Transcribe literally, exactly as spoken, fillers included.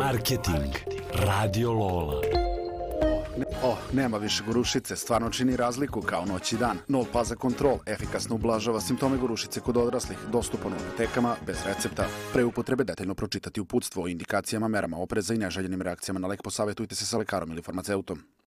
Marketing. Radio Lola. Oh, nema više gorušice, stvarno čini razliku kao noć i dan. Nov Paza Control efikasno ublažava simptome gorušice kod odraslih, dostupan u apotekama, bez recepta. Pre upotrebe detaljno pročitati uputstvo o indikacijama, merama opreza i neželjenim reakcijama na lek, posavjetujte se sa lekarom ili farmaceutom.